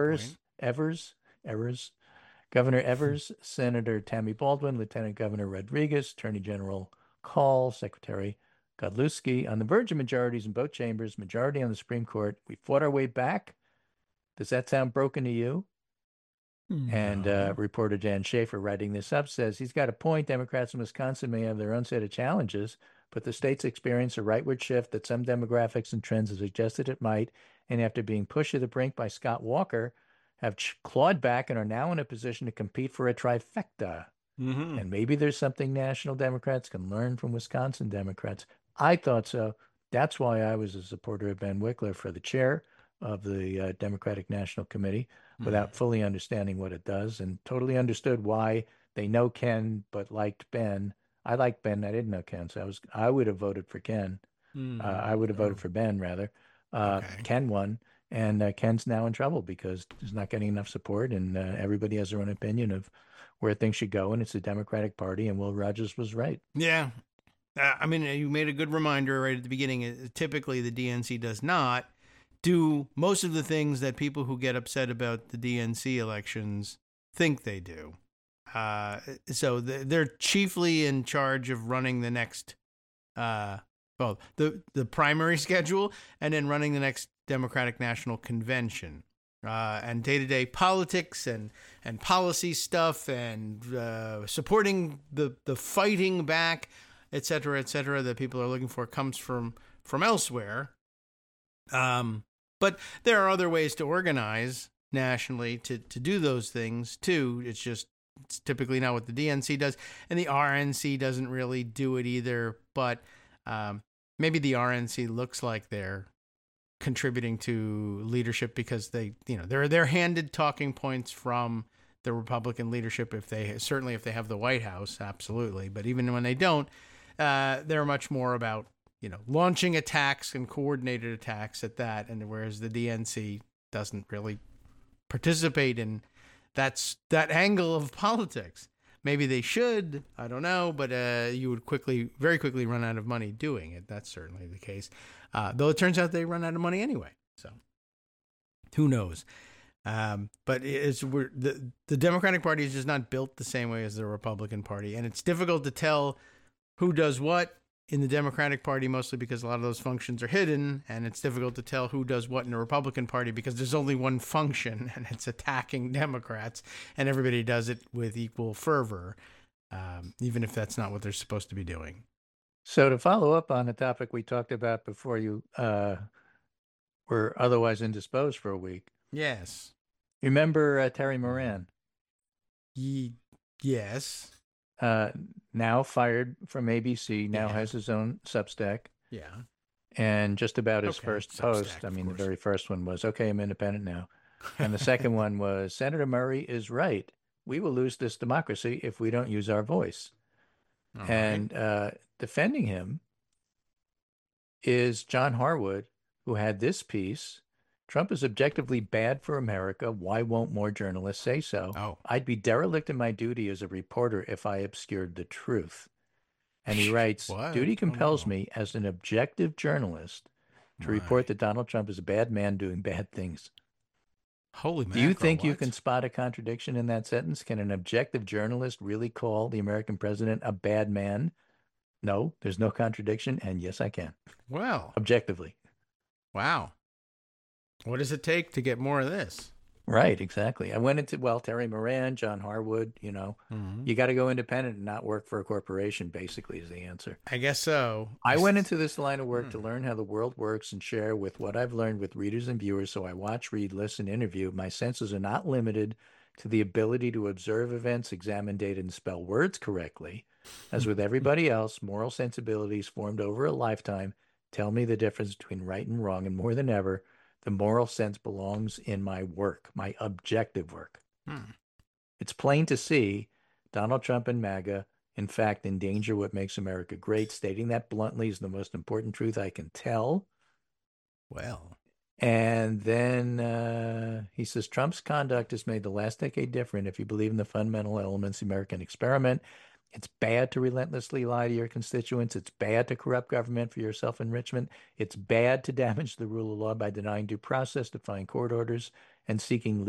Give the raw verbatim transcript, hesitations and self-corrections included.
Evers, point. Evers, Evers, Governor Evers, Senator Tammy Baldwin, Lieutenant Governor Rodriguez, Attorney General Call, Secretary Godlewski, on the verge of majorities in both chambers, majority on the Supreme Court. We fought our way back. Does that sound broken to you? And uh, No. reporter Jan Schaefer, writing this up, says he's got a point. Democrats in Wisconsin may have their own set of challenges, but the state's experienced a rightward shift that some demographics and trends have suggested it might, and after being pushed to the brink by Scott Walker, have ch- clawed back and are now in a position to compete for a trifecta. Mm-hmm. And maybe there's something national Democrats can learn from Wisconsin Democrats. I thought so. That's why I was a supporter of Ben Wickler for the chair of the uh, Democratic National Committee without fully understanding what it does, and totally understood why they know Ken but liked Ben. I liked Ben. I didn't know Ken, so I was I would have voted for Ken. Uh, I would have Mm-hmm. voted Oh, for Ben rather. Uh, okay. Ken won, and uh, Ken's now in trouble because he's not getting enough support, and uh, everybody has their own opinion of where things should go, and it's the Democratic Party, and Will Rogers was right. Yeah. Uh, I mean, you made a good reminder right at the beginning. Uh, Typically, the D N C does not do most of the things that people who get upset about the D N C elections think they do. Uh, so they're chiefly in charge of running the next, uh, well, the the primary schedule, and then running the next Democratic National Convention, uh, and day to day politics and and policy stuff, and uh, supporting the the fighting back, et cetera, et cetera, that people are looking for comes from from elsewhere. Um, but there are other ways to organize nationally to, to do those things too. It's just it's typically not what the D N C does, and the R N C doesn't really do it either. But um, maybe the R N C looks like they're contributing to leadership because they, you know, they're they're handed talking points from the Republican leadership. If they certainly if they have the White House, absolutely. But even when they don't, uh, they're much more about, you know, launching attacks and coordinated attacks at that. And whereas the D N C doesn't really participate in that's that angle of politics. Maybe they should, I don't know, but uh, you would quickly, very quickly run out of money doing it. That's certainly the case. Uh, though it turns out they run out of money anyway. So who knows? Um, but it's we're, the the Democratic Party is just not built the same way as the Republican Party, and it's difficult to tell who does what in the Democratic Party, mostly because a lot of those functions are hidden, and it's difficult to tell who does what in the Republican Party because there's only one function, and it's attacking Democrats, and everybody does it with equal fervor, um, even if that's not what they're supposed to be doing. So to follow up on a topic we talked about before you uh, were otherwise indisposed for a week, Yes. remember uh, Terry Moran? Ye- yes. Uh, now fired from A B C, now Yeah. has his own Substack. Yeah. And just about his Okay, first Substack, post, I of mean, the course. very first one was, okay, I'm independent now. And the second one was, Senator Murray is right. We will lose this democracy if we don't use our voice. All right. And uh, defending him is John Harwood, who had this piece. Trump is objectively bad for America. Why won't more journalists say so? Oh. I'd be derelict in my duty as a reporter if I obscured the truth. And he writes, What? duty Oh, compels no. me as an objective journalist to report My. that Donald Trump is a bad man doing bad things. Holy Do you mackerel, think you can what? spot a contradiction in that sentence? Can an objective journalist really call the American president a bad man? No, there's no contradiction. And yes, I can. Well, Objectively. wow. What does it take to get more of this? Right, exactly. I went into, well, Terry Moran, John Harwood, you know, Mm-hmm. you got to go independent and not work for a corporation, basically, is the answer. I guess so. I went This- into this line of work to Hmm. learn how the world works and share with what I've learned with readers and viewers. So I watch, read, listen, interview. My senses are not limited to the ability to observe events, examine data, and spell words correctly. As with everybody else, moral sensibilities formed over a lifetime tell me the difference between right and wrong. And more than ever, the moral sense belongs in my work, my objective work. Hmm. It's plain to see Donald Trump and MAGA, in fact, endanger what makes America great. Stating that bluntly is the most important truth I can tell. Well, And then uh, he says Trump's conduct has made the last decade different if you believe in the fundamental elements of the American experiment. It's bad to relentlessly lie to your constituents. It's bad to corrupt government for your self-enrichment. It's bad to damage the rule of law by denying due process, defying court orders, and seeking